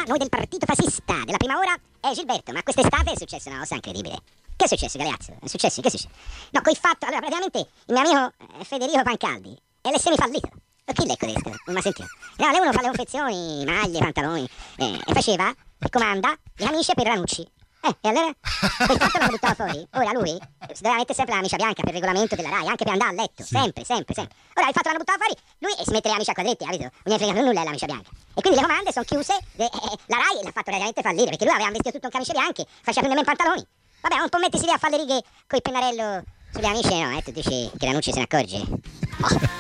noi del partito fascista della prima ora è Gilberto, ma quest'estate è successa una cosa incredibile. Che è successo, Galeazzo? È successo? Che è successo? No, coi fatto, allora praticamente il mio amico Federico Pancaldi è semifallito. Chi è questo? Non mi ha sentito. No, lei uno fa le confezioni, maglie, pantaloni, e faceva, e comanda, le camicie per Ranucci. E allora? Quel fatto l'hanno buttato fuori. Ora lui doveva mettere sempre la camicia bianca per il regolamento della Rai, anche per andare a letto, sempre. Ora il fatto l'hanno buttato fuori, lui si mette le camicie a quadretti, capito? Non gli frega più nulla la camicia bianca. E quindi le comande sono chiuse, la Rai l'ha fatto praticamente fallire, perché lui aveva vestito tutto in camicie bianche, faceva più nemmeno pantaloni. Vabbè, non può mettersi lì a fare le righe coi pennarello sulle amici, no, tu dici che Ranucci se ne accorge.